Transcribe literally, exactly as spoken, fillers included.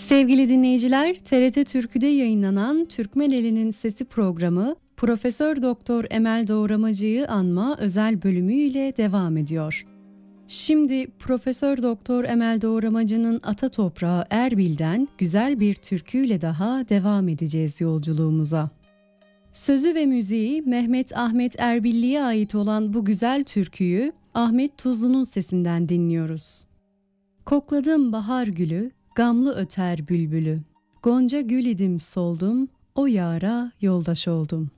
Sevgili dinleyiciler, T R T Türkü'de yayınlanan Türkmeneli'nin Sesi programı Profesör Doktor Emel Doğramacı'yı anma özel bölümüyle devam ediyor. Şimdi Profesör Doktor Emel Doğramacı'nın ata toprağı Erbil'den güzel bir türküyle daha devam edeceğiz yolculuğumuza. Sözü ve müziği Mehmet Ahmet Erbilli'ye ait olan bu güzel türküyü Ahmet Tuzlu'nun sesinden dinliyoruz. Kokladım bahar gülü, gamlı öter bülbülü. Gonca gül idim soldum, o yara yoldaş oldum.